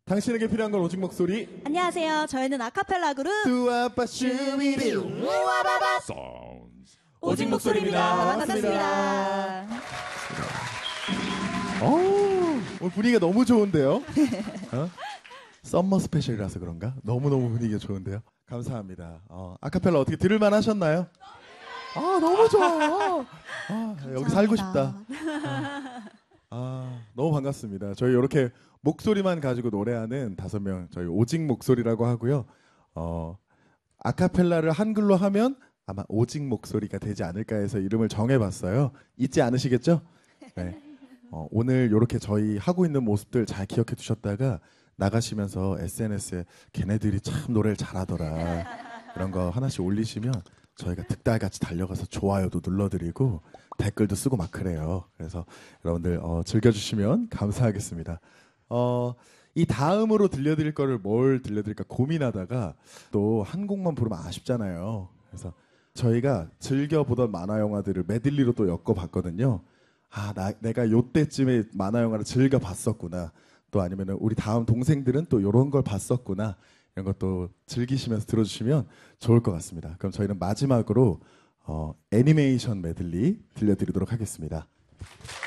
당신에게 필요한 건 오직 목소리. 안녕하세요. 저희는 아카펠라 그룹 뚜아빠 슈비리 오직 목소리입니다. 반갑습니다. 오늘 분위기가 너무 좋은데요? 썸머 스페셜이라서 그런가? 너무너무 분위기가 좋은데요? 감사합니다. 아카펠라 어떻게 들을만 하셨나요? 너무 좋아요. 여기 살고 싶다. 너무 반갑습니다. 저희 이렇게 목소리만 가지고 노래하는 5명, 저희 오직 목소리라고 하고요. 아카펠라를 한글로 하면 아마 오직 목소리가 되지 않을까 해서 이름을 정해봤어요. 잊지 않으시겠죠? 네. 오늘 이렇게 저희 하고 있는 모습들 잘 기억해 두셨다가 나가시면서 SNS에 걔네들이 참 노래를 잘하더라 이런 거 하나씩 올리시면 저희가 득달같이 달려가서 좋아요도 눌러드리고 댓글도 쓰고 막 그래요. 그래서 여러분들 즐겨주시면 감사하겠습니다. 이 다음으로 들려드릴 거를 뭘 들려드릴까 고민하다가 또 한 곡만 부르면 아쉽잖아요. 그래서 저희가 즐겨보던 만화 영화들을 메들리로 또 엮어봤거든요. 내가 요때쯤에 만화 영화를 즐겨봤었구나. 또 아니면 우리 다음 동생들은 또 이런 걸 봤었구나. 이런 것도 즐기시면서 들어주시면 좋을 것 같습니다. 그럼 저희는 마지막으로 애니메이션 메들리 들려드리도록 하겠습니다.